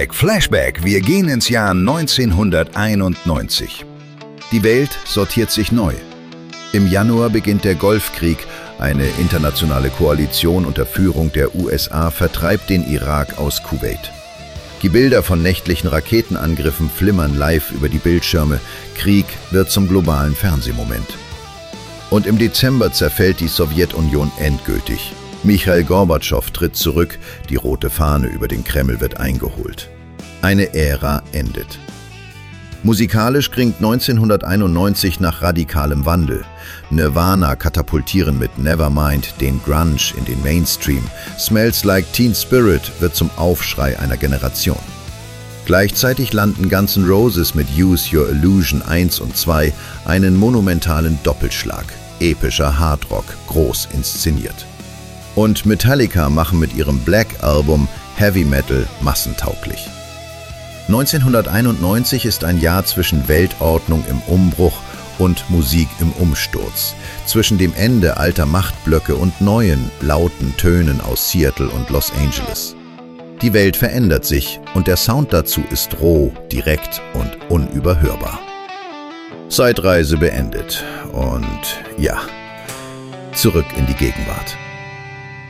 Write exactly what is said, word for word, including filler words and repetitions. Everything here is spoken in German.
Flashback, wir gehen ins Jahr neunzehnhunderteinundneunzig. Die Welt sortiert sich neu. Im Januar beginnt der Golfkrieg. Eine internationale Koalition unter Führung der U S A vertreibt den Irak aus Kuwait. Die Bilder von nächtlichen Raketenangriffen flimmern live über die Bildschirme. Krieg wird zum globalen Fernsehmoment. Und im Dezember zerfällt die Sowjetunion endgültig. Michail Gorbatschow tritt zurück, die rote Fahne über den Kreml wird eingeholt. Eine Ära endet. Musikalisch klingt neunzehnhunderteinundneunzig nach radikalem Wandel. Nirvana katapultieren mit Nevermind den Grunge in den Mainstream. Smells Like Teen Spirit wird zum Aufschrei einer Generation. Gleichzeitig landen Guns N' Roses mit Use Your Illusion eins und zwei einen monumentalen Doppelschlag. Epischer Hardrock, groß inszeniert. Und Metallica machen mit ihrem Black Album Heavy Metal massentauglich. neunzehnhunderteinundneunzig ist ein Jahr zwischen Weltordnung im Umbruch und Musik im Umsturz, zwischen dem Ende alter Machtblöcke und neuen, lauten Tönen aus Seattle und Los Angeles. Die Welt verändert sich und der Sound dazu ist roh, direkt und unüberhörbar. Zeitreise beendet und ja, zurück in die Gegenwart.